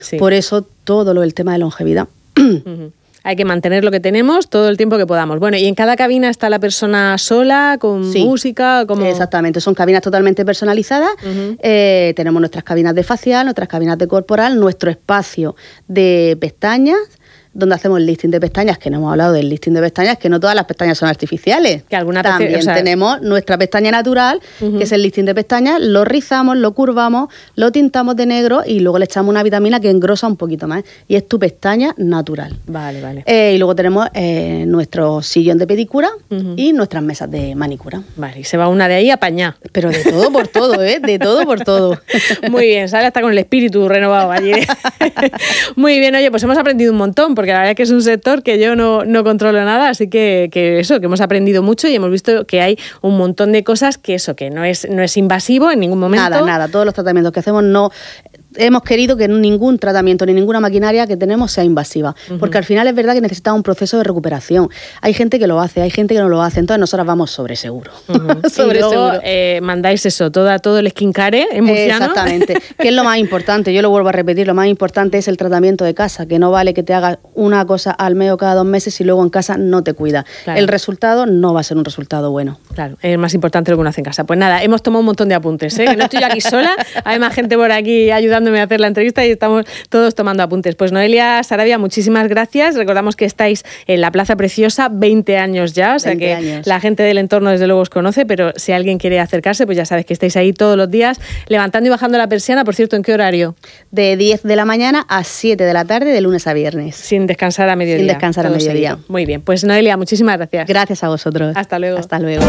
Sí. Por eso todo el tema de longevidad. Uh-huh. Hay que mantener lo que tenemos todo el tiempo que podamos. Bueno, ¿y en cada cabina está la persona sola, con música? ¿Cómo? Exactamente, son cabinas totalmente personalizadas. Uh-huh. Tenemos nuestras cabinas de facial, nuestras cabinas de corporal, nuestro espacio de pestañas, donde hacemos el lifting de pestañas, que no hemos hablado del lifting de pestañas, que no todas las pestañas son artificiales. Que alguna también tenemos nuestra pestaña natural, uh-huh, que es el lifting de pestañas, lo rizamos, lo curvamos, lo tintamos de negro y luego le echamos una vitamina que engrosa un poquito más. Y es tu pestaña natural. Vale, vale. Y luego tenemos nuestro sillón de pedicura, uh-huh, y nuestras mesas de manicura. Vale, y se va una de ahí apañada. Pero de todo por todo, de todo por todo. Muy bien, sale hasta con el espíritu renovado allí. Muy bien, oye, pues hemos aprendido un montón, porque la verdad es que es un sector que yo no controlo nada, así que hemos aprendido mucho y hemos visto que hay un montón de cosas que no es invasivo en ningún momento. Nada, todos los tratamientos que hacemos no... Hemos querido que ningún tratamiento ni ninguna maquinaria que tenemos sea invasiva, uh-huh, porque al final es verdad que necesita un proceso de recuperación. Hay gente que lo hace, hay gente que no lo hace, entonces nosotras vamos sobre seguro. Uh-huh. Sobre y luego mandáis eso, todo el skincare en murciano. Exactamente, que es lo más importante, yo lo vuelvo a repetir, lo más importante es el tratamiento de casa, que no vale que te hagas una cosa al mes o cada 2 meses y luego en casa no te cuida. Claro. El resultado no va a ser un resultado bueno. Claro, es más importante lo que uno hace en casa. Pues nada, hemos tomado un montón de apuntes, que no estoy yo aquí sola, hay más gente por aquí ayudándome a hacer la entrevista y estamos todos tomando apuntes. Pues Noelia Sarabia, muchísimas gracias. Recordamos que estáis en la Plaza Preciosa, 20 años ya, o sea que años. La gente del entorno desde luego os conoce, pero si alguien quiere acercarse, pues ya sabes que estáis ahí todos los días levantando y bajando la persiana. Por cierto, ¿en qué horario? De 10 de la mañana a 7 de la tarde, de lunes a viernes. Sin descansar a mediodía. Sin descansar a mediodía. Seguido. Muy bien, pues Noelia, muchísimas gracias. Gracias a vosotros. Hasta luego. Hasta luego.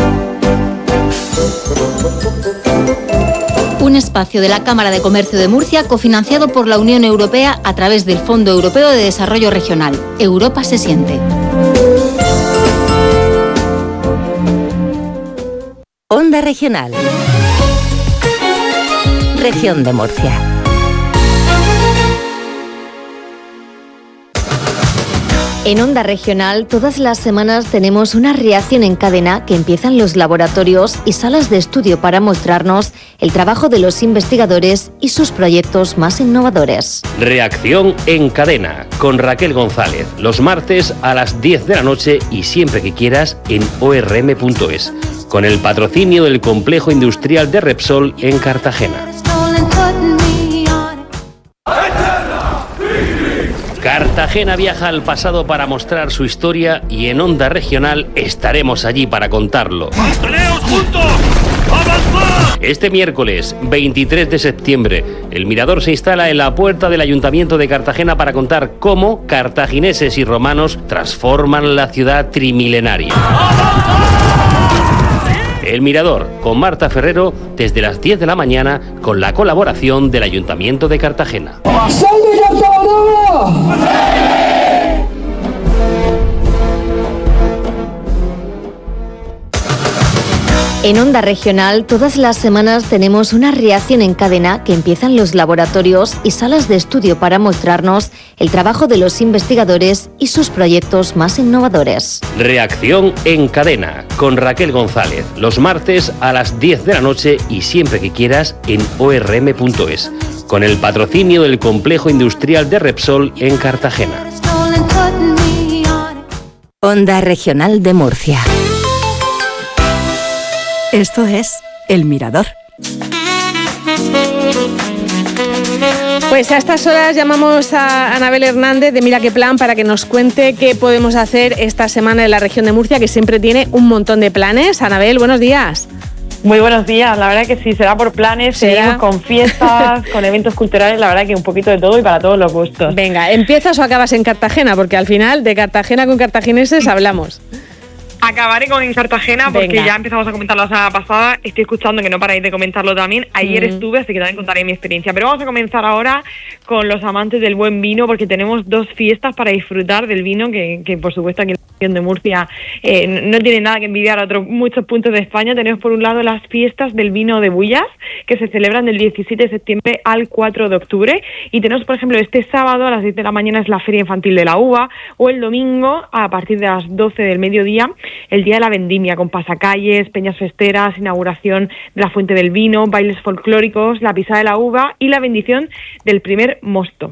Un espacio de la Cámara de Comercio de Murcia cofinanciado por la Unión Europea a través del Fondo Europeo de Desarrollo Regional. Europa se siente. Onda Regional. Región de Murcia. En Onda Regional, todas las semanas tenemos una reacción en cadena que empiezan los laboratorios y salas de estudio para mostrarnos el trabajo de los investigadores y sus proyectos más innovadores. Reacción en cadena con Raquel González, los martes a las 10 de la noche y siempre que quieras en orm.es, con el patrocinio del Complejo Industrial de Repsol en Cartagena. Cartagena viaja al pasado para mostrar su historia y en Onda Regional estaremos allí para contarlo. ¡Manteleos juntos! ¡Avanzad! Este miércoles 23 de septiembre, el Mirador se instala en la puerta del Ayuntamiento de Cartagena para contar cómo cartagineses y romanos transforman la ciudad trimilenaria. El Mirador, con Marta Ferrero, desde las 10 de la mañana, con la colaboración del Ayuntamiento de Cartagena. En Onda Regional, todas las semanas tenemos una reacción en cadena que empiezan los laboratorios y salas de estudio para mostrarnos el trabajo de los investigadores y sus proyectos más innovadores. Reacción en cadena con Raquel González, los martes a las 10 de la noche y siempre que quieras en orm.es, con el patrocinio del Complejo Industrial de Repsol en Cartagena. Onda Regional de Murcia. Esto es El Mirador. Pues a estas horas llamamos a Anabel Hernández de Mira qué Plan para que nos cuente qué podemos hacer esta semana en la región de Murcia, que siempre tiene un montón de planes. Anabel, buenos días. Muy buenos días, la verdad que sí, será por planes, seguimos con fiestas, con eventos culturales, la verdad que un poquito de todo y para todos los gustos. Venga, ¿empiezas o acabas en Cartagena? Porque al final de Cartagena con cartagineses hablamos. Acabaré con Cartagena porque ya empezamos a comentarlo la semana pasada, estoy escuchando que no paráis de comentarlo también, ayer estuve, así que también contaré mi experiencia, pero vamos a comenzar ahora con los amantes del buen vino porque tenemos 2 fiestas para disfrutar del vino que por supuesto aquí en la región de Murcia no tiene nada que envidiar a otros muchos puntos de España. Tenemos por un lado las fiestas del vino de Bullas que se celebran del 17 de septiembre al 4 de octubre y tenemos por ejemplo este sábado a las 10 de la mañana es la Feria Infantil de la Uva o el domingo a partir de las 12 del mediodía el Día de la Vendimia, con pasacalles, peñas festeras, inauguración de la Fuente del Vino, bailes folclóricos, la pisada de la uva y la bendición del primer mosto.